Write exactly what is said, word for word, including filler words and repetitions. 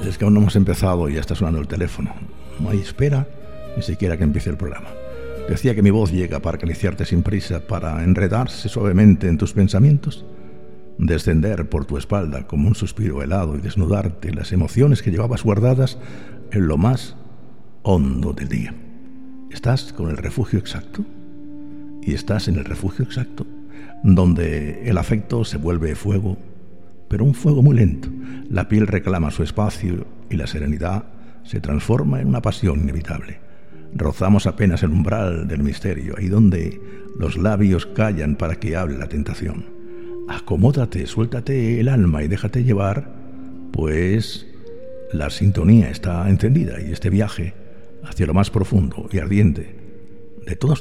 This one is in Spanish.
Es que aún no hemos empezado y ya está sonando el teléfono. No hay espera ni siquiera que empiece el programa. Decía que mi voz llega para acariciarte sin prisa, para enredarse suavemente en tus pensamientos, descender por tu espalda como un suspiro helado y desnudarte las emociones que llevabas guardadas en lo más hondo del día. Estás con el refugio exacto y estás en el refugio exacto, donde el afecto se vuelve fuego, pero un fuego muy lento. La piel reclama su espacio y la serenidad se transforma en una pasión inevitable. Rozamos apenas el umbral del misterio, ahí donde los labios callan para que hable la tentación. Acomódate, suéltate el alma y déjate llevar, pues la sintonía está encendida y este viaje hacia lo más profundo y ardiente de todos